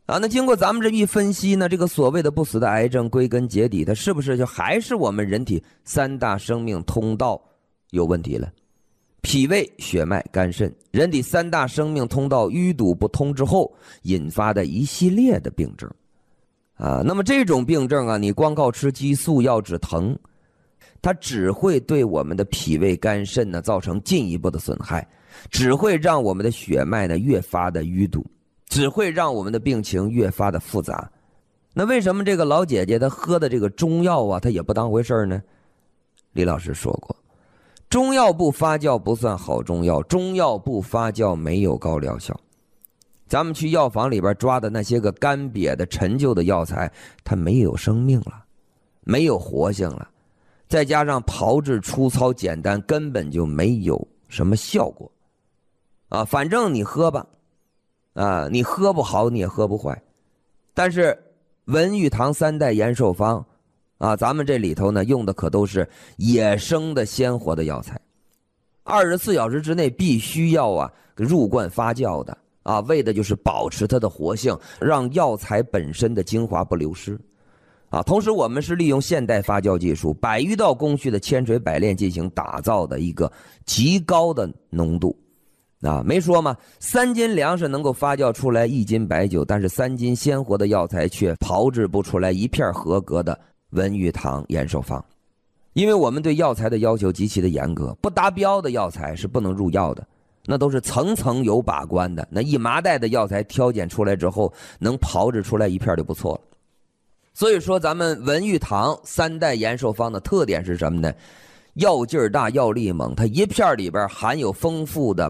那经过咱们这一分析呢，这个所谓的不死的癌症，归根结底，它是不是就还是我们人体三大生命通道有问题了？脾胃、血脉、肝肾，人体三大生命通道淤堵不通之后引发的一系列的病症那么这种病症你光靠吃激素药止疼，它只会对我们的脾胃、肝肾呢造成进一步的损害，只会让我们的血脉呢越发的淤堵，只会让我们的病情越发的复杂。那为什么这个老姐姐她喝的这个中药她也不当回事呢？李老师说过，中药不发酵不算好中药，中药不发酵没有高疗效。咱们去药房里边抓的那些个干瘪的陈旧的药材，它没有生命了，没有活性了，再加上炮制粗糙简单，根本就没有什么效果反正你喝吧你喝不好你也喝不坏。但是文玉堂三代延寿方咱们这里头呢用的可都是野生的鲜活的药材，24小时之内必须要入罐发酵的为的就是保持它的活性，让药材本身的精华不流失同时我们是利用现代发酵技术100余道工序的千锤百炼进行打造的一个极高的浓度没说嘛，3斤粮食能够发酵出来1斤白酒，但是3斤鲜活的药材却炮制不出来一片合格的文玉堂延寿方。因为我们对药材的要求极其的严格，不达标的药材是不能入药的，那都是层层有把关的，那一麻袋的药材挑拣出来之后能炮制出来一片就不错了。所以说咱们文玉堂三代延寿方的特点是什么呢？药劲儿大，药力猛，它一片里边含有丰富的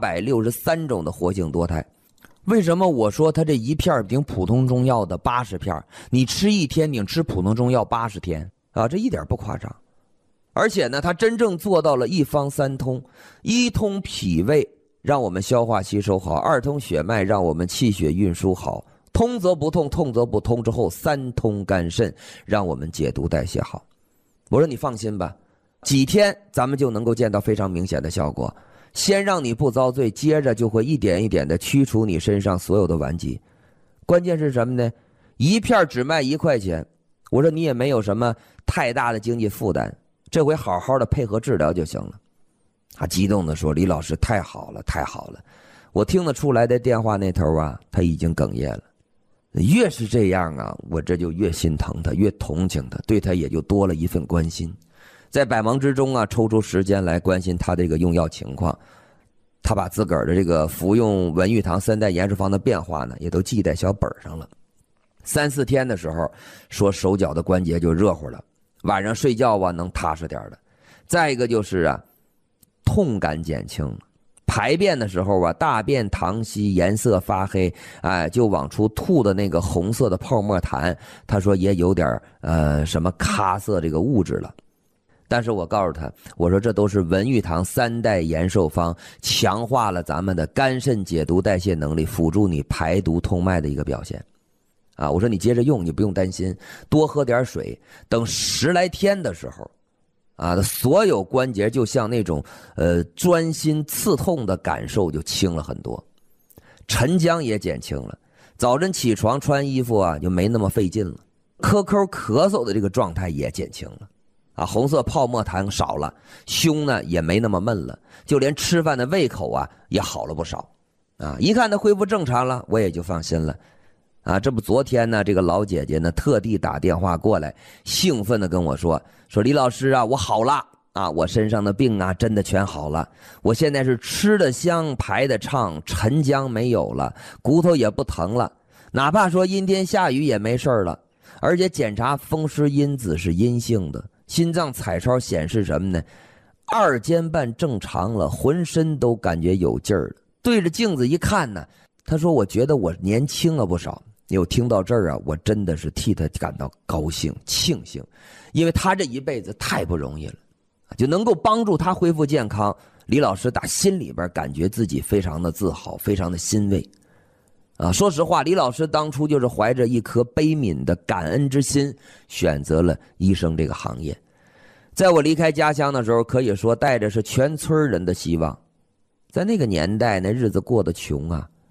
863种的活性多肽。为什么我说它这一片顶普通中药的80片，你吃一天顶吃普通中药80天这一点不夸张。而且呢，它真正做到了一方三通，一通脾胃让我们消化吸收好，二通血脉让我们气血运输好，通则不痛，痛则不通之后，三通肝肾让我们解毒代谢好。我说你放心吧，几天咱们就能够见到非常明显的效果，先让你不遭罪，接着就会一点一点的驱除你身上所有的顽疾。关键是什么呢？一片只卖1块钱，我说你也没有什么太大的经济负担，这回好好的配合治疗就行了。他激动地说，李老师太好了太好了。我听得出来的电话那头他已经哽咽了。越是这样我这就越心疼他，越同情他，对他也就多了一份关心。在百忙之中抽出时间来关心他这个用药情况，他把自个儿的这个服用文玉堂三代延寿方的变化呢，也都记在小本上了。3、4天的时候，说手脚的关节就热乎了，晚上睡觉能踏实点的。再一个就是痛感减轻了，排便的时候大便溏稀，颜色发黑，就往出吐的那个红色的泡沫痰，他说也有点什么咖色这个物质了。但是我告诉他，我说这都是文玉堂三代延寿方强化了咱们的肝肾解毒代谢能力，辅助你排毒通脉的一个表现我说你接着用，你不用担心，多喝点水，等10来天的时候所有关节就像那种钻心刺痛的感受就轻了很多，沉僵也减轻了，早晨起床穿衣服就没那么费劲了，咳嗽的这个状态也减轻了红色泡沫痰少了，胸呢也没那么闷了，就连吃饭的胃口也好了不少一看他恢复正常了，我也就放心了这不昨天呢，这个老姐姐呢特地打电话过来，兴奋的跟我说李老师我好了我身上的病真的全好了，我现在是吃得香，排得畅，沉僵没有了，骨头也不疼了，哪怕说阴天下雨也没事了，而且检查风湿因子是阴性的，心脏彩超显示什么呢？2间半正常了，浑身都感觉有劲儿了。对着镜子一看呢，他说我觉得我年轻了不少。有听到这儿我真的是替他感到高兴庆幸，因为他这一辈子太不容易了，就能够帮助他恢复健康，李老师打心里边感觉自己非常的自豪，非常的欣慰说实话，李老师当初就是怀着一颗悲悯的感恩之心选择了医生这个行业。在我离开家乡的时候，可以说带着是全村人的希望。在那个年代，那日子过得穷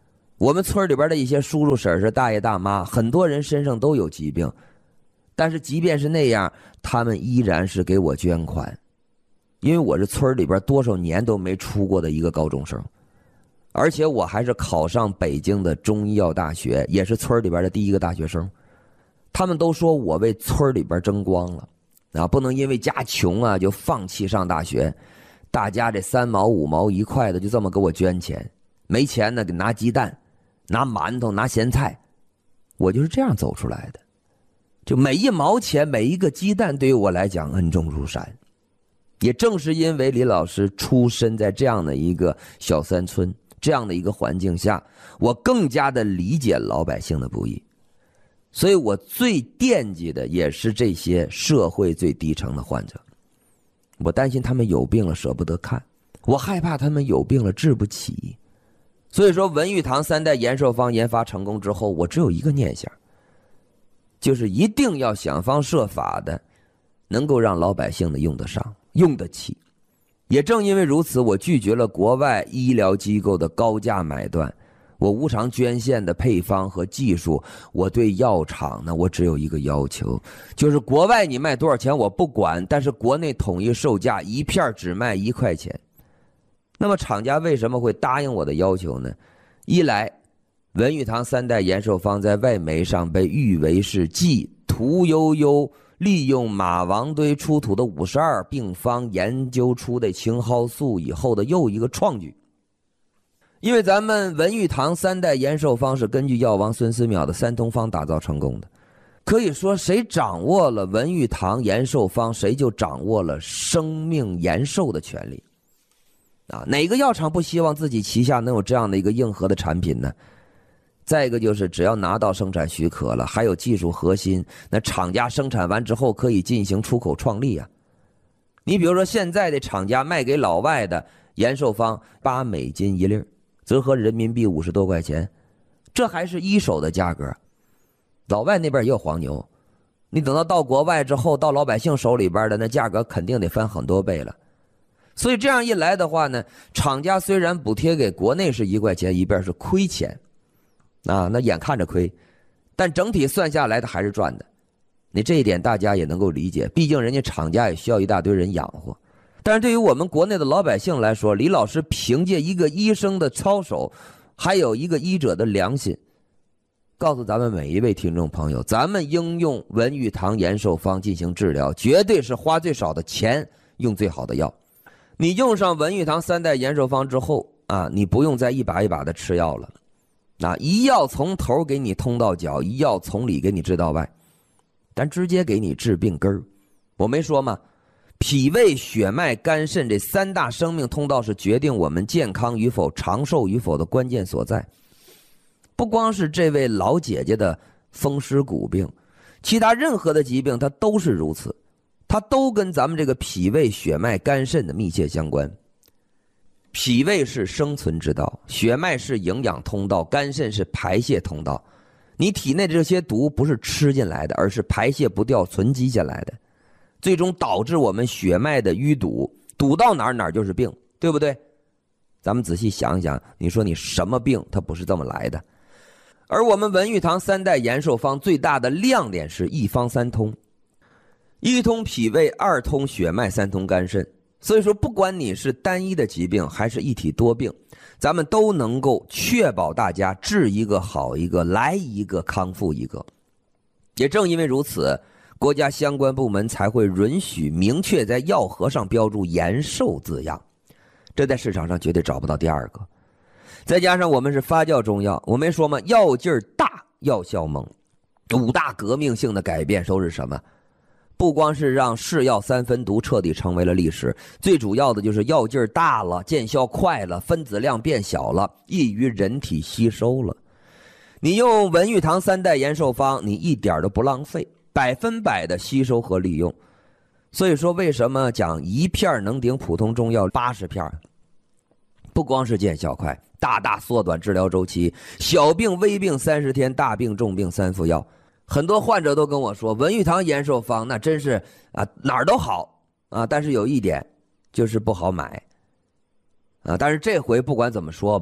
我们村里边的一些叔叔婶婶、大爷大妈，很多人身上都有疾病，但是即便是那样，他们依然是给我捐款，因为我是村里边多少年都没出过的一个高中生，而且我还是考上北京的中医药大学，也是村里边的第一个大学生。他们都说我为村里边争光了啊，不能因为家穷啊就放弃上大学。大家这3毛5毛1块的就这么给我捐钱，没钱呢给拿鸡蛋、拿馒头、拿咸菜，我就是这样走出来的。就每1毛钱、每一个鸡蛋对于我来讲恩重如山。也正是因为李老师出身在这样的一个小山村，这样的一个环境下，我更加的理解老百姓的不易。所以我最惦记的也是这些社会最低层的患者。我担心他们有病了舍不得看，我害怕他们有病了治不起。所以说文玉堂3代延寿方研发成功之后，我只有一个念想，就是一定要想方设法的能够让老百姓的用得上用得起。也正因为如此，我拒绝了国外医疗机构的高价买断，我无偿捐献的配方和技术。我对药厂呢，我只有一个要求，就是国外你卖多少钱我不管，但是国内统一售价一片只卖1块钱。那么厂家为什么会答应我的要求呢？一来文玉堂3代延寿方在外媒上被誉为是继屠呦呦利用马王堆出土的52病方研究出的青蒿素以后的又一个创举。因为咱们文玉堂3代延寿方是根据药王孙思邈的3通方打造成功的，可以说谁掌握了文玉堂延寿方，谁就掌握了生命延寿的权利啊！哪个药厂不希望自己旗下能有这样的一个硬核的产品呢？再一个就是只要拿到生产许可了，还有技术核心，那厂家生产完之后可以进行出口创利啊。你比如说现在的厂家卖给老外的延寿方8美金一粒，折合人民币50多块钱，这还是一手的价格。老外那边也有黄牛，你等到国外之后，到老百姓手里边的那价格肯定得翻很多倍了。所以这样一来的话呢，厂家虽然补贴给国内是1块钱，一边是亏钱啊，那眼看着亏，但整体算下来的还是赚的。你这一点大家也能够理解，毕竟人家厂家也需要一大堆人养活。但是对于我们国内的老百姓来说，李老师凭借一个医生的操守，还有一个医者的良心，告诉咱们每一位听众朋友，咱们应用文玉堂延寿方进行治疗，绝对是花最少的钱，用最好的药。你用上文玉堂3代延寿方之后啊，你不用再一把一把的吃药了，啊，一药从头给你通到脚，一药从里给你治到外，咱直接给你治病根儿。我没说吗？脾胃、血脉、肝肾这3大生命通道是决定我们健康与否、长寿与否的关键所在。不光是这位老姐姐的风湿骨病，其他任何的疾病它都是如此，它都跟咱们这个脾胃、血脉、肝肾的密切相关。脾胃是生存之道，血脉是营养通道，肝肾是排泄通道。你体内的这些毒不是吃进来的，而是排泄不掉、存积下来的，最终导致我们血脉的淤堵，堵到哪儿哪儿就是病，对不对？咱们仔细想想，你说你什么病它不是这么来的？而我们文玉堂3代延寿方最大的亮点是一方3通，一通脾胃，2通血脉，3通肝肾。所以说不管你是单一的疾病还是一体多病，咱们都能够确保大家治一个好一个，来一个康复一个。也正因为如此，国家相关部门才会允许明确在药盒上标注延寿字样，这在市场上绝对找不到第二个。再加上我们是发酵中药，我没说吗？药劲儿大，药效猛。5大革命性的改变都是什么？不光是让是药3分毒彻底成为了历史，最主要的就是药劲儿大了，见效快了，分子量变小了，易于人体吸收了。你用文玉堂3代延寿方，你一点都不浪费，100%的吸收和利用。所以说为什么讲一片能顶普通中药80片？不光是见效快，大大缩短治疗周期，小病微病30天，大病重病3副药。很多患者都跟我说，文玉堂延寿方那真是啊哪儿都好啊，但是有一点就是不好买啊。但是这回不管怎么说吧，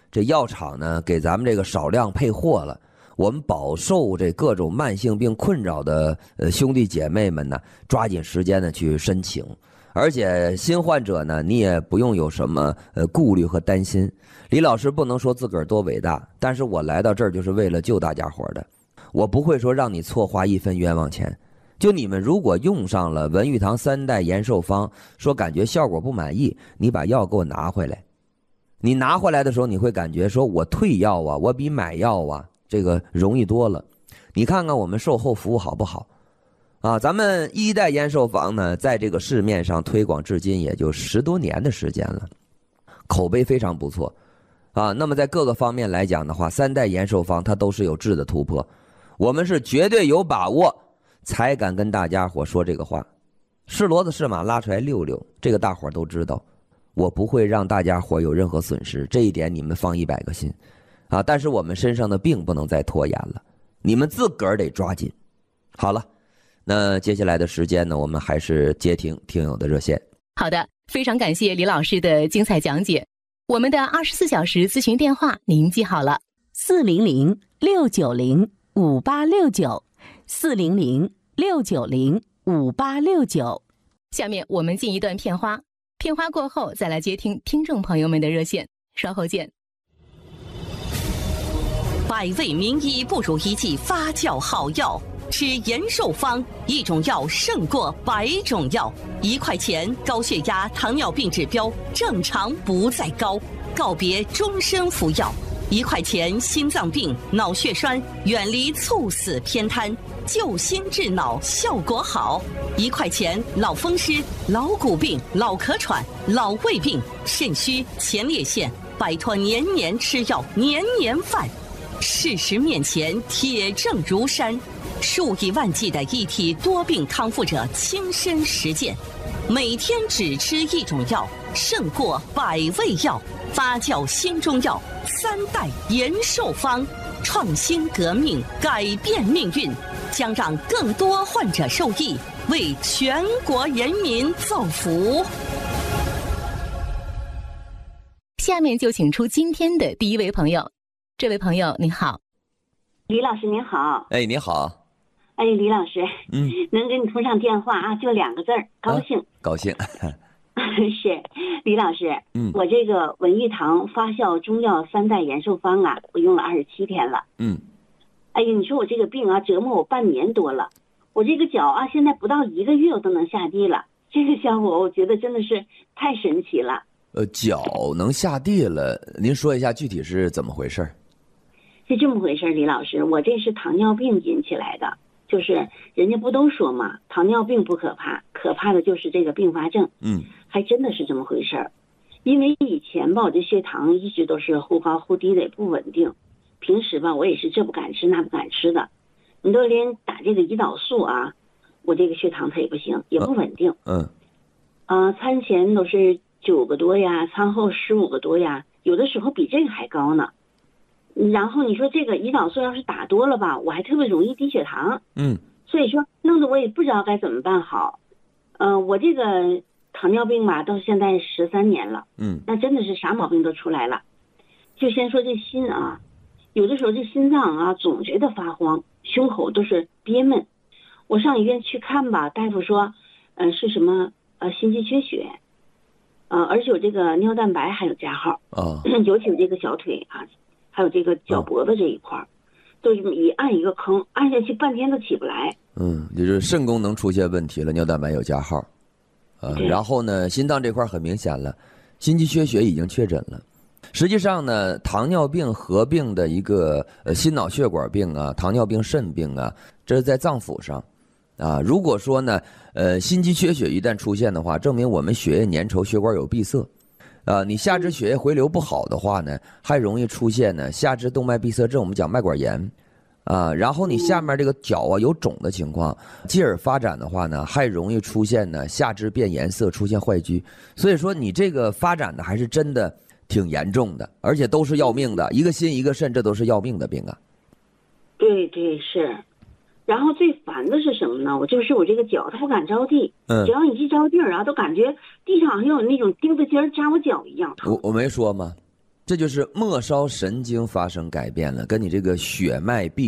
这药厂呢给咱们这个少量配货了。我们饱受这各种慢性病困扰的兄弟姐妹们呢，抓紧时间呢去申请。而且新患者呢，你也不用有什么顾虑和担心。李老师不能说自个儿多伟大，但是我来到这儿就是为了救大家伙的，我不会说让你错花一分冤枉钱。就你们如果用上了文玉堂3代延寿方，说感觉效果不满意，你把药给我拿回来。你拿回来的时候，你会感觉说我退药啊，我比买药啊这个容易多了。你看看我们售后服务好不好啊？咱们1代延寿方呢，在这个市面上推广至今也就10多年的时间了，口碑非常不错啊。那么在各个方面来讲的话，3代延寿方它都是有质的突破，我们是绝对有把握才敢跟大家伙说这个话。是骡子是马拉出来溜溜，这个大伙都知道，我不会让大家伙有任何损失，这一点你们放100个心啊。但是我们身上的病不能再拖延了，你们自个儿得抓紧。好了，那接下来的时间呢，我们还是接听听友的热线。 好的，非常感谢李老师的精彩讲解。我们的24小时咨询电话您记好了，400-690-5869，400-690-5869。下面我们进一段片花，片花过后再来接听听众朋友们的热线，稍后见。 百味名医不如一剂发酵好药，吃延寿方，一种药胜过100种药。1块钱，高血压、糖尿病指标正常不再高，告别终身服药。1块钱，心脏病、脑血栓远离猝死偏瘫，救心治脑效果好。1块钱，老风湿、老骨病、老咳喘、老胃病、肾虚、前列腺，摆脱年年吃药、年年犯。事实面前，铁证如山，数以万计的一体多病康复者亲身实践，每天只吃一种药，胜过100味药。发酵新中药3代延寿方，创新革命，改变命运，将让更多患者受益，为全国人民造福。 下面就请出今天的第一位朋友。这位朋友你好。 李老师您好。 哎，你好。 哎，李老师，能跟你通上电话啊，就2个字儿，高兴。 高兴。 是，李老师，我这个文玉堂发酵中药3代延寿方啊，我用了27天了。哎呀，你说我这个病啊，折磨我半年多了，我这个脚啊，现在不到1个月我都能下地了，这个效果我觉得真的是太神奇了。 脚能下地了，您说一下具体是怎么回事？ 是这么回事，李老师，我这是糖尿病引起来的。就是人家不都说嘛，糖尿病不可怕，可怕的就是这个并发症。还真的是这么回事儿。因为以前吧，我这血糖一直都是忽高忽低的，也不稳定。平时吧，我也是这不敢吃那不敢吃的。你都连打这个胰岛素啊，我这个血糖它也不行，也不稳定。餐前都是9个多呀，餐后15个多呀，有的时候比这个还高呢。然后你说这个胰岛素要是打多了吧，我还特别容易低血糖。所以说弄得我也不知道该怎么办好。我这个糖尿病吧，到现在13年了。那真的是啥毛病都出来了。就先说这心啊，有的时候这心脏啊总觉得发慌，胸口都是憋闷。我上医院去看吧，大夫说，是什么心肌缺血，而且有这个尿蛋白还有加号。尤其这个小腿啊。还有这个脚脖子这一块都是一按一个坑，按下去半天都起不来。 就是肾功能出现问题了，尿蛋白有加号。然后呢，心脏这块很明显了，心肌缺血已经确诊了。实际上呢，糖尿病合并的一个心脑血管病啊，糖尿病肾病啊，这是在脏腑上啊。如果说呢，心肌缺血一旦出现的话，证明我们血液粘稠，血管有闭塞。你下肢血液回流不好的话呢，还容易出现呢下肢动脉闭塞症，我们讲脉管炎。然后你下面这个脚啊有肿的情况，继而发展的话呢，还容易出现呢下肢变颜色，出现坏疽。所以说你这个发展的还是真的挺严重的，而且都是要命的，一个心一个肾，这都是要命的病啊。 对对是。然后最烦的是什么呢？我这个脚它不敢着地，只要你一着地啊，都感觉地上好像有那种钉子尖扎我脚一样疼。 我没说吗？ 这就是末梢神经发生改变了，跟你这个血脉闭